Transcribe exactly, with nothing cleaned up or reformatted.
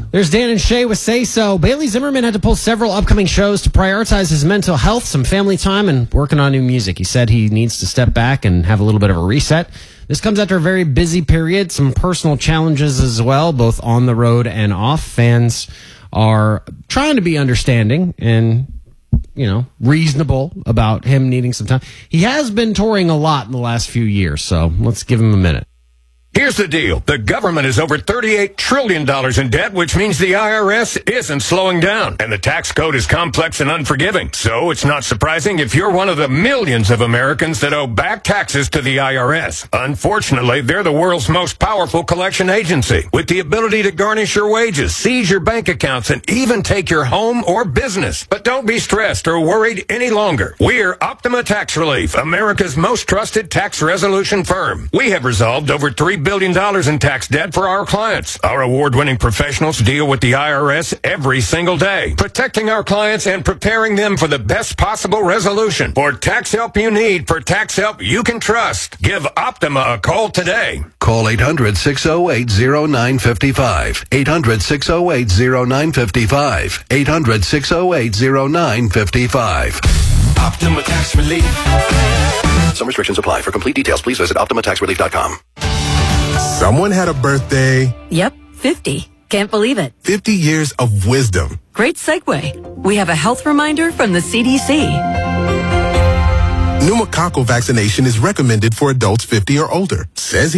There's Dan and Shay with Say So. Bailey Zimmerman had to pull several upcoming shows to prioritize his mental health, some family time, and working on new music. He said he needs to step back and have a little bit of a reset. This comes after a very busy period, some personal challenges as well, both on the road and off. Fans are trying to be understanding and, you know, reasonable about him needing some time. He has been touring a lot in the last few years, so let's give him a minute. Here's the deal. The government is over thirty-eight trillion dollars in debt, which means the I R S isn't slowing down. And the tax code is complex and unforgiving. So it's not surprising if you're one of the millions of Americans that owe back taxes to the I R S. Unfortunately, they're the world's most powerful collection agency, with the ability to garnish your wages, seize your bank accounts, and even take your home or business. But don't be stressed or worried any longer. We're Optima Tax Relief, America's most trusted tax resolution firm. We have resolved over three billion dollars in tax debt for our clients. Our award-winning professionals deal with the I R S every single day, protecting our clients and preparing them for the best possible resolution. For tax help you need, for tax help you can trust, give Optima a call today. Call eight hundred, six oh eight, oh nine five five. eight hundred, six oh eight, oh nine five five. eight hundred, six oh eight, oh nine five five. Optima Tax Relief. Some restrictions apply. For complete details, please visit optima tax relief dot com. Someone had a birthday. Yep, fifty. Can't believe it. fifty years of wisdom. Great segue. We have a health reminder from the C D C. Pneumococcal vaccination is recommended for adults fifty or older. Says